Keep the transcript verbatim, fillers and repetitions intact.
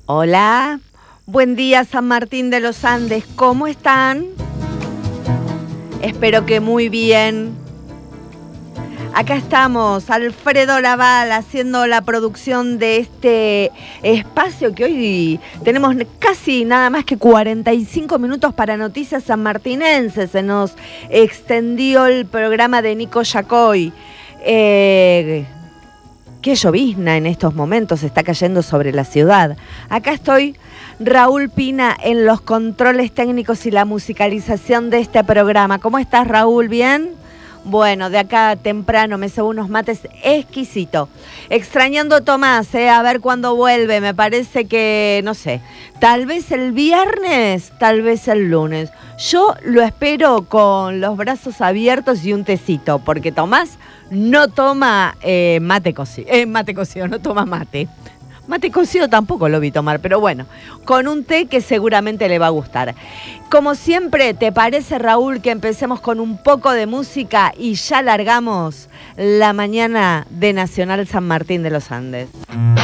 Hola, buen día San Martín de los Andes, ¿cómo están? Espero que muy bien. Acá estamos, Alfredo Laval haciendo la producción de este espacio que hoy tenemos casi nada más que cuarenta y cinco minutos para noticias sanmartinenses. Se nos extendió el programa de Nico Yacoy. Eh, qué llovizna en estos momentos está cayendo sobre la ciudad. Acá estoy, Raúl Pina, en los controles técnicos y la musicalización de este programa. ¿Cómo estás, Raúl? ¿Bien? Bueno, de acá temprano me cebo unos mates exquisitos. Extrañando a Tomás, eh, a ver cuándo vuelve. Me parece que, no sé, tal vez el viernes, tal vez el lunes. Yo lo espero con los brazos abiertos y un tecito, porque Tomás no toma eh, mate cocido. Eh, mate cocido, no toma mate. Mate cocido tampoco lo vi tomar, pero bueno, con un té que seguramente le va a gustar. Como siempre, ¿te parece, Raúl, que empecemos con un poco de música y ya largamos la mañana de Nacional San Martín de los Andes?